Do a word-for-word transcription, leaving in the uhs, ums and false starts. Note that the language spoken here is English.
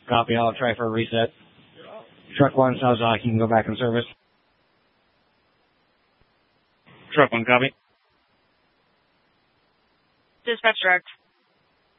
Copy, I'll try for a reset. Truck one, Sawzall, you can go back in service. Truck one, copy. Dispatch direct.